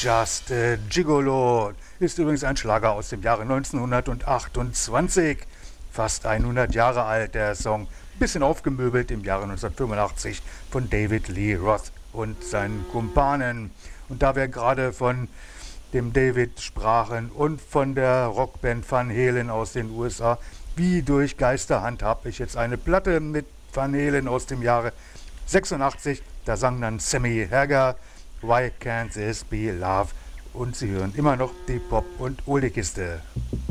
Just a Gigolo ist übrigens ein Schlager aus dem Jahre 1928. Fast 100 Jahre alt, der Song. Bisschen aufgemöbelt im Jahre 1985 von David Lee Roth und seinen Kumpanen. Und da wir gerade von dem David sprachen und von der Rockband Van Halen aus den USA, wie durch Geisterhand habe ich jetzt eine Platte mit Van Halen aus dem Jahre 86. Da sang dann Sammy Hagar, Why Can't This Be Love? Und Sie hören immer noch die Pop- und Oldie-Kiste.